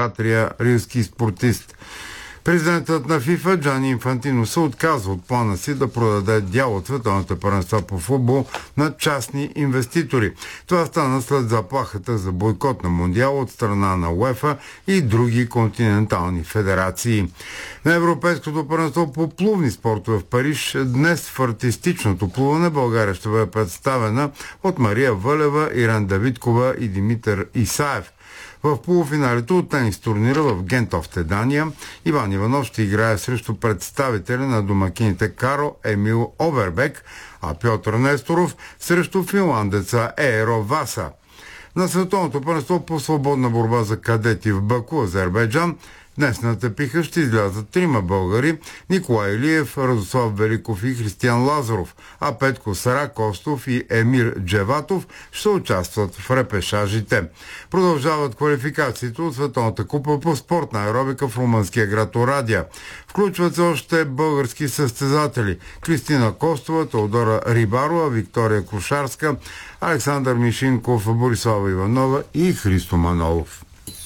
братрия рилски спортист. Президентът на ФИФА Джани Инфантино се отказва от плана си да продаде дял от световните първенства по футбол на частни инвеститори. Това стана след заплахата за бойкот на Мондиал от страна на УЕФА и други континентални федерации. На Европейското първенство по плувни спортове в Париж днес в артистичното плуване България ще бъде представена от Мария Вълева, Иран Давидкова и Димитър Исаев. В полуфиналето от тенис турнира в Гентофте, Дания, Иван Иванов ще играе срещу представителя на домакините Каро Емил Овербек, а Пьотър Несторов срещу финландеца Ееро Васа. На световното първенство по свободна борба за кадети в Баку, Азербайджан, днес на тъпиха ще излязат трима българи – Николай Илиев, Радослав Великов и Християн Лазаров, а Петко Саракостов и Емир Джеватов ще участват в репешажите. Продължават квалификациите от Световната купа по спортна аеробика в румънския град Орадия. Включват се още български състезатели – Кристина Костова, Теодора Рибарова, Виктория Крушарска, Александър Мишинков, Борислава Иванова и Христо Манолов.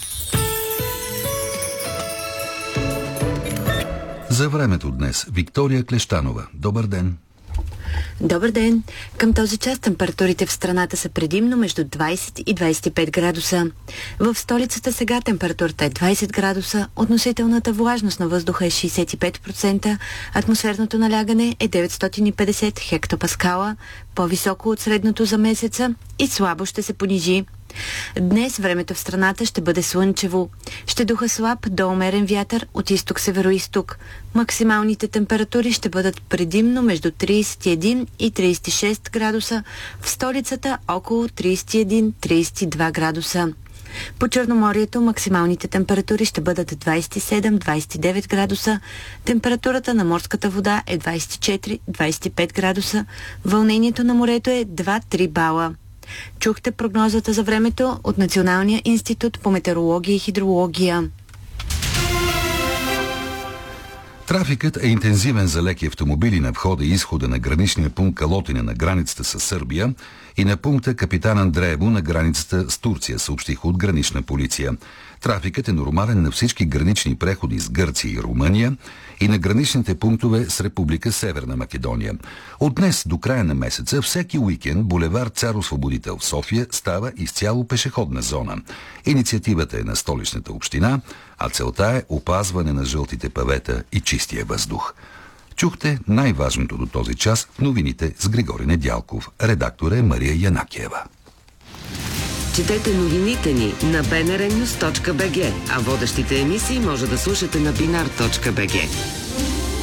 За времето днес Виктория Клещанова. Добър ден! Добър ден! Към този час температурите в страната са предимно между 20 и 25 градуса. В столицата сега температурата е 20 градуса, относителната влажност на въздуха е 65%, атмосферното налягане е 950 хектопаскала, по-високо от средното за месеца и слабо ще се понижи. Днес времето в страната ще бъде слънчево. Ще духа слаб до умерен вятър от изток-североизток. Максималните температури ще бъдат предимно между 31 и 36 градуса, в столицата около 31-32 градуса. По Черноморието максималните температури ще бъдат 27-29 градуса, температурата на морската вода е 24-25 градуса, вълнението на морето е 2-3 бала. Чухте прогнозата за времето от Националния институт по метеорология и хидрология. Трафикът е интензивен за леки автомобили на входа и изхода на граничния пункт Калотина на границата с Сърбия и на пункта Капитан Андреево на границата с Турция, съобщиха от гранична полиция. Трафикът е нормален на всички гранични преходи с Гърция и Румъния и на граничните пунктове с Република Северна Македония. От днес до края на месеца всеки уикенд булевард Цар Освободител в София става изцяло пешеходна зона. Инициативата е на столичната община, а целта е опазване на жълтите павета и чистия въздух. Чухте най-важното до този час в новините с Григори Недялков. Редактор е Мария Янакиева. Четете новините ни на bnrnews.bg, а водещите емисии може да слушате на binar.bg.